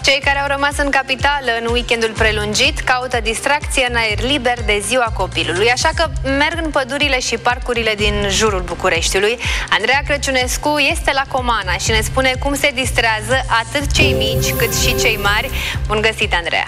Cei care au rămas în capitală în weekendul prelungit caută distracție în aer liber de ziua copilului, așa că merg în pădurile și parcurile din jurul Bucureștiului. Andreea Crăciunescu este la Comana și ne spune cum se distrează atât cei mici cât și cei mari. Bun găsit, Andreea!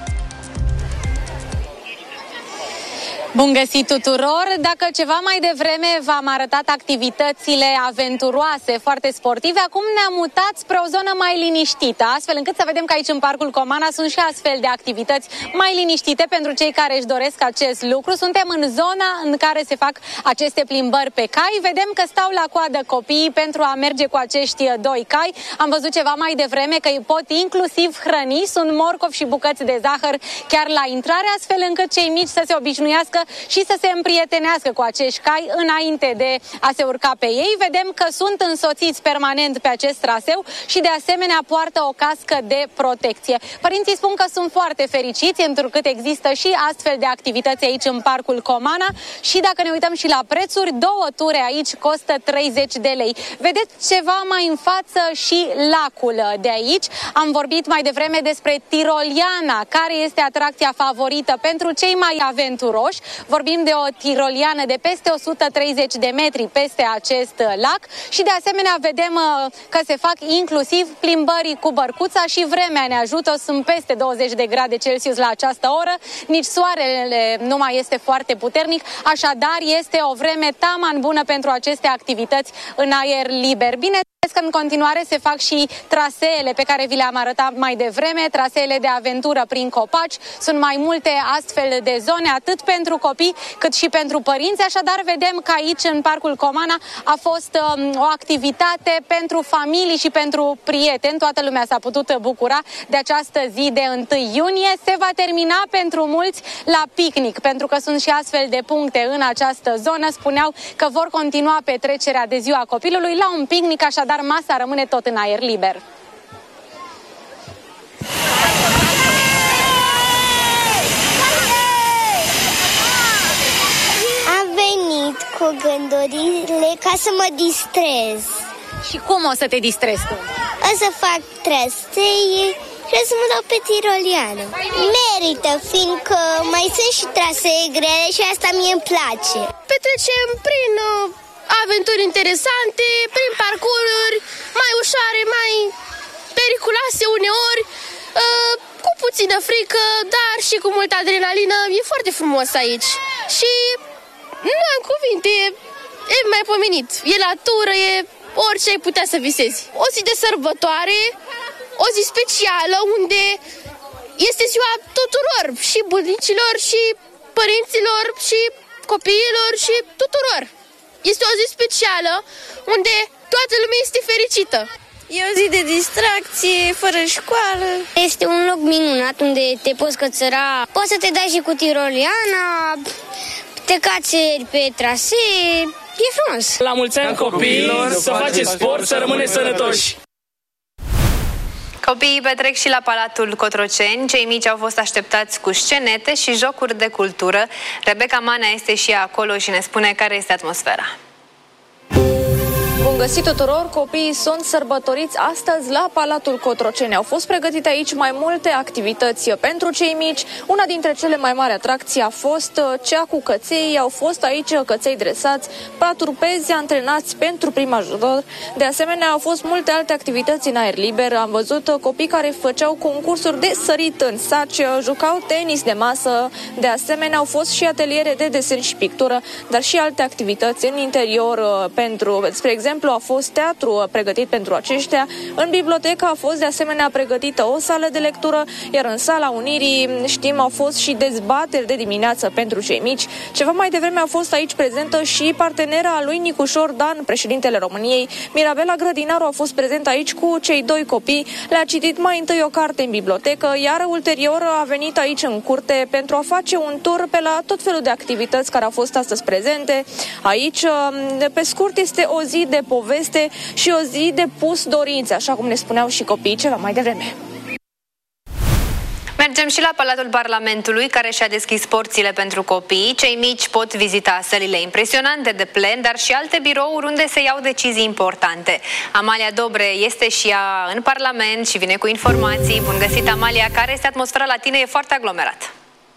Bun găsit tuturor! Dacă ceva mai devreme v-am arătat activitățile aventuroase, foarte sportive, acum ne-am mutat spre o zonă mai liniștită, astfel încât să vedem că aici în Parcul Comana sunt și astfel de activități mai liniștite pentru cei care își doresc acest lucru. Suntem în zona în care se fac aceste plimbări pe cai. Vedem că stau la coadă copiii pentru a merge cu acești doi cai. Am văzut ceva mai devreme că îi pot inclusiv hrăni. Sunt morcov și bucăți de zahăr chiar la intrare, astfel încât cei mici să se obișnuiască și să se împrietenească cu acești cai înainte de a se urca pe ei. Vedem că sunt însoțiți permanent pe acest traseu și de asemenea poartă o cască de protecție. Părinții spun că sunt foarte fericiți întrucât există și astfel de activități aici în Parcul Comana și dacă ne uităm și la prețuri, 2 ture aici costă 30 de lei. Vedeți ceva mai în față și lacul de aici. Am vorbit mai devreme despre Tiroliana, care este atracția favorită pentru cei mai aventuroși. Vorbim de o tiroliană de peste 130 de metri peste acest lac și de asemenea vedem că se fac inclusiv plimbări cu bărcuța și vremea ne ajută. Sunt peste 20 de grade Celsius la această oră, nici soarele nu mai este foarte puternic, așadar este o vreme taman bună pentru aceste activități în aer liber. Bine, că în continuare se fac și traseele pe care vi le-am arătat mai devreme, traseele de aventură prin copaci. Sunt mai multe astfel de zone, atât pentru copii cât și pentru părinți. Așadar, vedem că aici, în Parcul Comana, a fost o activitate pentru familii și pentru prieteni. Toată lumea s-a putut bucura de această zi de 1 iunie. Se va termina pentru mulți la picnic, pentru că sunt și astfel de puncte în această zonă. Spuneau că vor continua petrecerea de ziua copilului la un picnic, așadar masa rămâne tot în aer liber. Am venit cu gândurile ca să mă distrez. Și cum o să te distrezi tu? O să fac trasee și o să mă dau pe tiroliană. Merită, fiindcă mai sunt și trasee grele și asta mie îmi place. Petrecem prin aventuri interesante, prin parcururi mai ușoare, mai periculoase uneori, cu puțină frică, dar și cu multă adrenalină. E foarte frumos aici și nu am cuvinte, e mai pomenit. E natură, e orice ai putea să visezi. O zi de sărbătoare, o zi specială unde este ziua tuturor, și bunicilor, și părinților, și copiilor, și tuturor. Este o zi specială unde toată lumea este fericită. E o zi de distracție, fără școală. Este un loc minunat unde te poți cățăra. Poți să te dai și cu tiroliana, te cațeri pe trasee. E frumos. La mulți ani copiilor, să faceți sport, să rămâneți sănătoși. Copiii petrec și la Palatul Cotroceni. Cei mici au fost așteptați cu scenete și jocuri de cultură. Rebecca Manea este și ea acolo și ne spune care este atmosfera. Bun găsit tuturor! Copiii sunt sărbătoriți astăzi la Palatul Cotroceni. Au fost pregătite aici mai multe activități pentru cei mici. Una dintre cele mai mari atracții a fost cea cu căței. Au fost aici căței dresați, patrupezi antrenați pentru prim ajutor. De asemenea, au fost multe alte activități în aer liber. Am văzut copii care făceau concursuri de sărit în saci, jucau tenis de masă. De asemenea, au fost și ateliere de desen și pictură, dar și alte activități în interior spre exemplu, a fost teatru pregătit pentru aceștia. În bibliotecă a fost de asemenea pregătită o sală de lectură, iar în sala Unirii, știm, au fost și dezbateri de dimineață pentru cei mici. Ceva mai devreme a fost aici prezentă și partenera lui Nicușor Dan, președintele României. Mirabela Grădinaru a fost prezentă aici cu cei 2 copii. Le-a citit mai întâi o carte în bibliotecă, iar ulterior a venit aici în curte pentru a face un tur pe la tot felul de activități care au fost astăzi prezente. Aici, pe scurt, este o zi de poveste și o zi de pus dorințe, așa cum ne spuneau și copiii ceva mai devreme. Mergem și la Palatul Parlamentului, care și-a deschis porțile pentru copii. Cei mici pot vizita sălile impresionante de plen, dar și alte birouri unde se iau decizii importante. Amalia Dobre este și ea în Parlament și vine cu informații. Bun găsit, Amalia! Care este atmosfera la tine? E foarte aglomerat.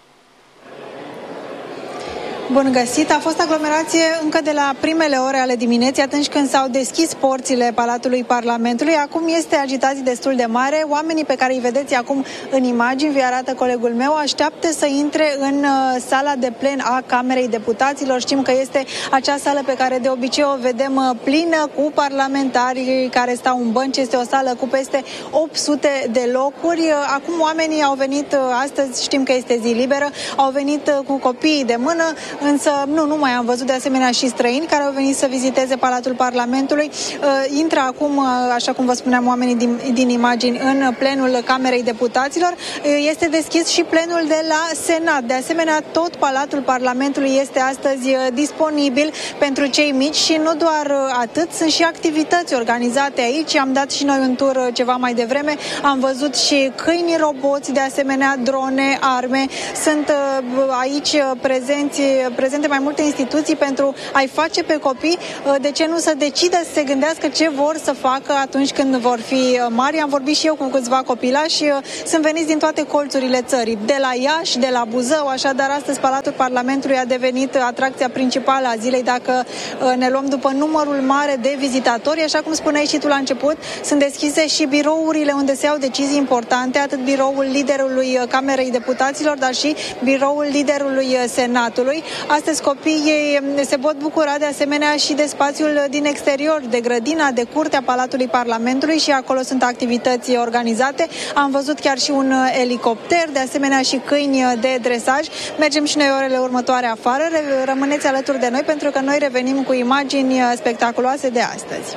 Bun găsit! A fost aglomerație încă de la primele ore ale dimineții, atunci când s-au deschis porțile Palatului Parlamentului. Acum este agitație destul de mare. Oamenii pe care îi vedeți acum în imagini, vi arată colegul meu, așteaptă să intre în sala de plen a Camerei Deputaților. Știm că este acea sală pe care de obicei o vedem plină cu parlamentari care stau în bănci. Este o sală cu peste 800 de locuri. Acum oamenii au venit astăzi, știm că este zi liberă, au venit cu copiii de mână. Însă nu mai am văzut de asemenea și străini care au venit să viziteze Palatul Parlamentului. Intră acum, așa cum vă spuneam, oamenii din imagini în plenul Camerei Deputaților. Este deschis și plenul de la Senat. De asemenea, tot Palatul Parlamentului este astăzi disponibil pentru cei mici și nu doar atât, sunt și activități organizate aici. Am dat și noi un tur ceva mai devreme. Am văzut și câini roboți, de asemenea drone, arme. Sunt aici prezente mai multe instituții pentru a-i face pe copii, de ce nu să decidă să se gândească ce vor să facă atunci când vor fi mari. Am vorbit și eu cu câțiva copilași și sunt veniți din toate colțurile țării, de la Iași, de la Buzău, așadar astăzi Palatul Parlamentului a devenit atracția principală a zilei, dacă ne luăm după numărul mare de vizitatori. Așa cum spuneai și tu la început, sunt deschise și birourile unde se iau decizii importante, atât biroul liderului Camerei Deputaților, dar și biroul liderului Senatului. Astăzi copiii se pot bucura de asemenea și de spațiul din exterior, de grădina, de curtea Palatului Parlamentului, și acolo sunt activități organizate. Am văzut chiar și un elicopter, de asemenea și câini de dresaj. Mergem și noi orele următoare afară. Rămâneți alături de noi pentru că noi revenim cu imagini spectaculoase de astăzi.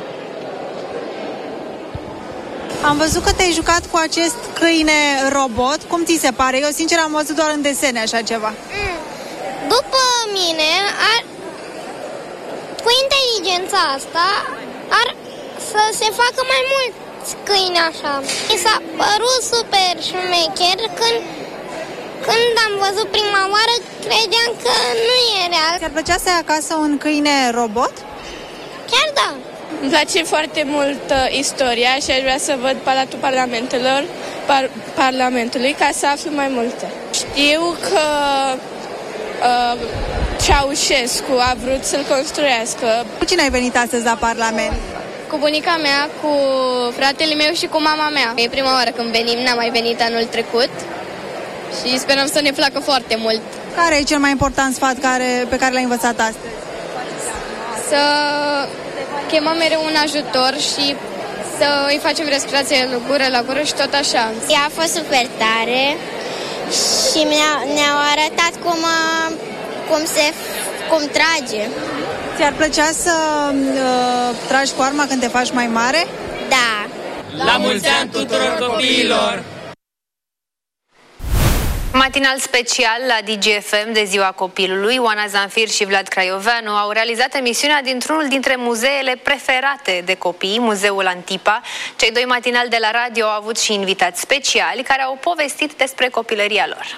Am văzut că te-ai jucat cu acest câine robot. Cum ți se pare? Eu sincer am văzut doar în desene așa ceva. După mine, cu inteligența asta, ar să se facă mai mulți câini așa. Mi s-a părut super șmecher când am văzut prima oară, credeam că nu e real. Ți-ar plăcea să ai acasă un câine robot? Chiar da. Îmi place foarte mult istoria și aș vrea să văd Palatul Parlamentului ca să aflu mai multe. Știu că Ceaușescu a vrut să-l construiască. Cu cine ai venit astăzi la Parlament? Cu bunica mea, cu fratele meu și cu mama mea. E prima oară când venim, n-am mai venit anul trecut și sperăm să ne placă foarte mult. Care e cel mai important sfat pe care l-ai învățat astăzi? Să chemăm mereu un ajutor și să îi facem respirație gură la gură și tot așa. Ea a fost super tare și ne-au arătat cum trage. Ți-ar plăcea să tragi cu arma când te faci mai mare? Da. La mulți ani tuturor copiilor! Matinal special la DGFM de Ziua Copilului. Oana Zanfir și Vlad Craioveanu au realizat emisiunea dintr-unul dintre muzeele preferate de copii, Muzeul Antipa. Cei doi matinali de la radio au avut și invitați speciali care au povestit despre copilăria lor.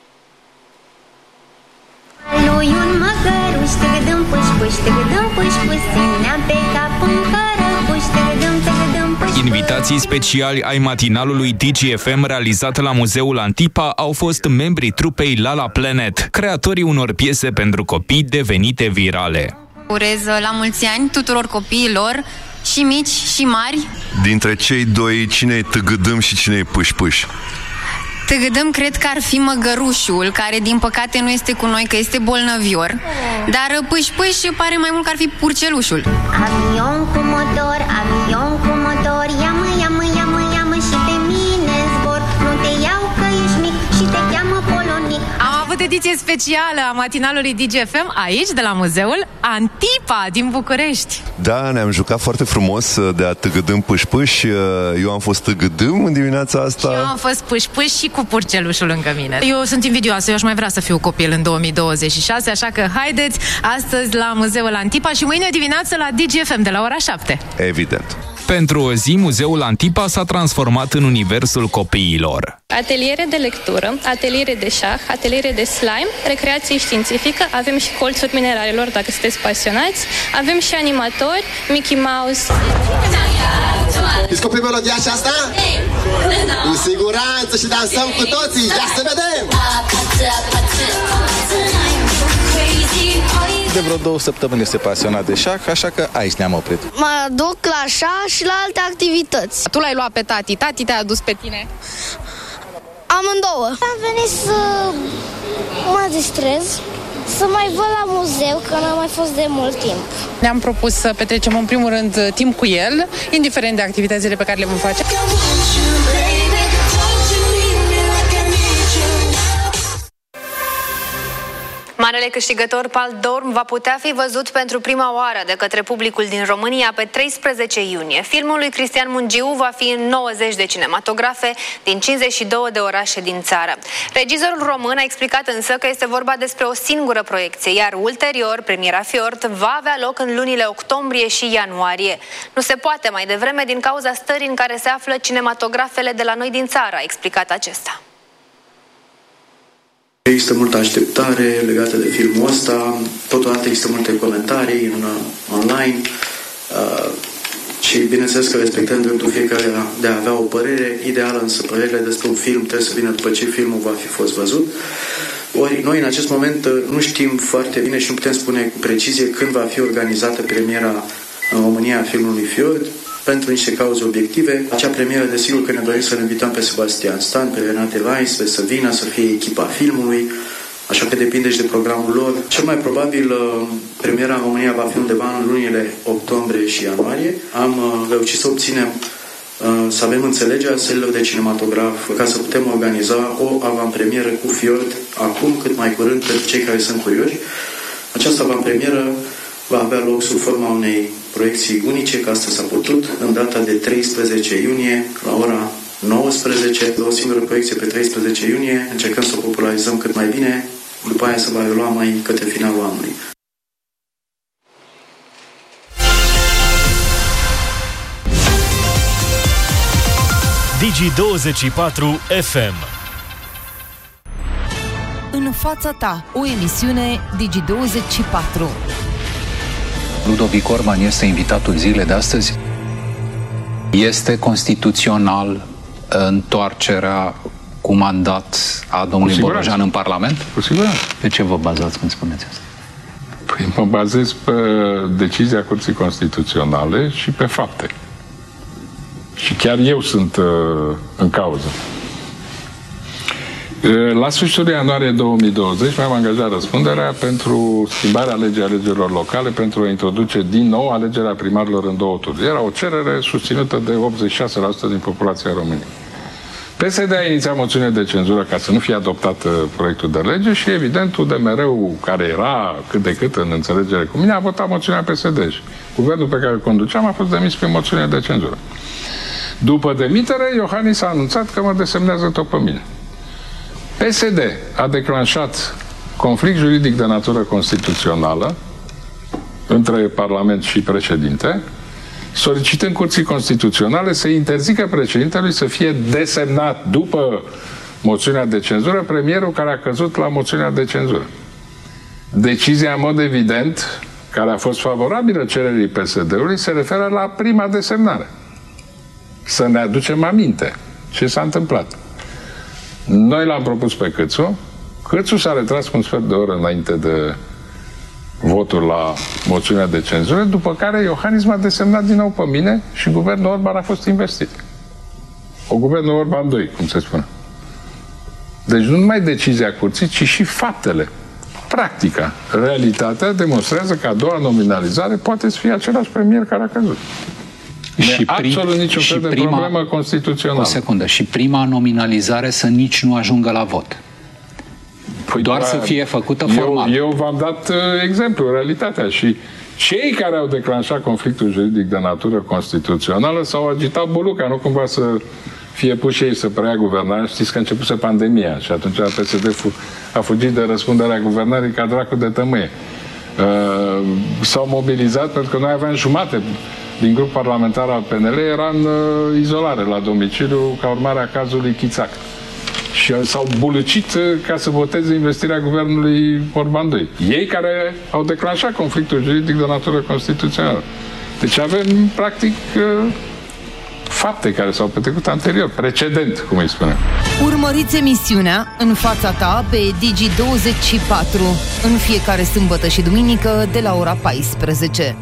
Lui un măgăruș, tăgădăm puș-puș, tăgădăm puș-puș, ținea pe cap un cărăbuș, tăgădăm puș. Invitații speciali ai matinalului DGFM realizat la Muzeul Antipa au fost membrii trupei La La Planet, creatorii unor piese pentru copii devenite virale. Urez la mulți ani tuturor copiilor, și mici și mari. Dintre cei doi, cine e tăgădăm și cine e puș-puș? Tăgădăm cred că ar fi măgărușul, care din păcate nu este cu noi, că este bolnăvior. Dar puș-puș pare mai mult că ar fi purcelușul. Avion cu motor, ia-mă, ia-mă, ia-mă, ia-mă și pe mine zbor. Nu te iau că ești mic și te cheamă polonic. Am avut ediție specială a matinalului DGFM aici, de la Muzeul Antipa din București. Da, ne-am jucat foarte frumos de a tăgădâm puș-puș. Eu am fost tăgădâm în dimineața asta. Eu am fost puș-puș și cu purcelușul lângă mine. Eu sunt invidioasă, eu aș mai vrea să fiu copil în 2026, așa că haideți astăzi la Muzeul Antipa și mâine dimineață la DGFM de la ora 7. Evident. Pentru o zi, Muzeul Antipa s-a transformat în universul copiilor. Ateliere de lectură, ateliere de șah, ateliere de slime, recreație științifică, avem și colțuri mineralelor, dacă sunteți pasionați, avem și animatori, Mickey Mouse. Descoperi melodia aceasta? Cu siguranță și dansăm cu toții! Ia să vedem! De vreo 2 săptămâni este pasionat de șah, așa că aici ne-am oprit. Mă duc la șah și la alte activități. Tu l-ai luat pe tati, tati te-a adus pe tine? Amândouă. Am venit să mă distrez, să mai văd la muzeu, că n-am mai fost de mult timp. Ne-am propus să petrecem în primul rând timp cu el, indiferent de activitățile pe care le vom face. Marele câștigător Pal d'Orm va putea fi văzut pentru prima oară de către publicul din România pe 13 iunie. Filmul lui Cristian Mungiu va fi în 90 de cinematografe din 52 de orașe din țară. Regizorul român a explicat însă că este vorba despre o singură proiecție, iar ulterior premiera Fjord va avea loc în lunile octombrie și ianuarie. Nu se poate mai devreme din cauza stării în care se află cinematografele de la noi din țară, a explicat acesta. Există multă așteptare legată de filmul ăsta, totodată există multe comentarii online și bineînțeles că respectăm dreptul fiecare de a avea o părere ideală, însă părerile despre un film trebuie să vină după ce filmul va fi fost văzut. Ori noi în acest moment nu știm foarte bine și nu putem spune cu precizie când va fi organizată premiera în România a filmului Fjord, pentru niște cauze obiective. Acea premieră, desigur că ne dorim să-l invităm pe Sebastian Stan, pe Renate Weiss, pe să vină, să fie echipa filmului, așa că depinde și de programul lor. Cel mai probabil premiera în România va fi undeva în lunile octombrie și ianuarie. Am reușit să obținem să avem înțelegerea sălilor de cinematograf ca să putem organiza o avantpremieră cu Fjord acum, cât mai curând, pentru cei care sunt curioși. Această avantpremieră va avea loc sub forma unei proiecții unice, că asta s-a putut, în data de 13 iunie, la ora 19, o singură proiecție pe 13 iunie, încercăm să o popularizăm cât mai bine, după aia se va relua mai către finalul anului. Digi24 FM. În fața ta, o emisiune Digi24. Ludovic Orban este invitatul zilei de astăzi. Este constituțional întoarcerea cu mandat a domnului Borojan în Parlament? Cu siguranță. Pe ce vă bazați când spuneți asta? Păi mă bazez pe decizia Curții Constituționale și pe fapte. Și chiar eu sunt în cauză. La sfârșitul ianuarie 2020 mi-am angajat răspunderea pentru schimbarea legii alegerilor locale, pentru a introduce din nou alegerea primarilor în 2 tururi. Era o cerere susținută de 86% din populația României. PSD a inițiat moțiune de cenzură ca să nu fie adoptat proiectul de lege și, evident, UDMR-ul, care era cât de cât în înțelegere cu mine, a votat moțiunea PSD. Guvernul pe care îl conduceam a fost demis prin moțiune de cenzură. După demitere, Iohannis a anunțat că mă desemnează tot pe mine. PSD a declanșat conflict juridic de natură constituțională între Parlament și președinte, solicitând Curții Constituționale să interzică președintelui să fie desemnat după moțiunea de cenzură premierul care a căzut la moțiunea de cenzură. Decizia, în mod evident, care a fost favorabilă cererii PSD-ului, se referă la prima desemnare. Să ne aducem aminte ce s-a întâmplat. Noi l-am propus pe Câțu. Câțu s-a retras cu un sfert de oră înainte de votul la moțiunea de cenzură, după care Iohannis m-a desemnat din nou pe mine și guvernul Orban a fost investit. O guvernul Orban 2, cum se spune. Deci nu numai decizia curții, ci și faptele. Practica, realitatea demonstrează că a doua nominalizare poate să fie același premier care a căzut. Și absolut niciun fel de problemă constituțională. O secundă. Și prima nominalizare să nici nu ajungă la vot. Păi doar să fie făcută formal. Eu v-am dat exemplu, realitatea. Și cei care au declanșat conflictul juridic de natură constituțională s-au agitat buluca, nu cumva să fie puși ei să preia guvernarea. Știți că a începuse pandemia și atunci PSD a fugit de răspunderea guvernării ca dracu de tămâie. S-au mobilizat pentru că noi aveam jumate din grup parlamentar al PNL era în izolare la domiciliu ca urmare a cazului Chițac. Și s-au bulucit ca să voteze investirea guvernului Orban II. Ei care au declanșat conflictul juridic de natură constituțională. Deci avem, practic, fapte care s-au petrecut anterior, precedent, cum îi spunem. Urmăriți emisiunea În fața ta pe Digi24 în fiecare sâmbătă și duminică de la ora 14.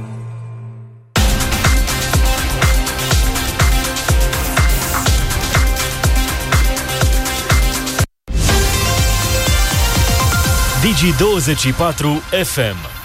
Digi24 FM.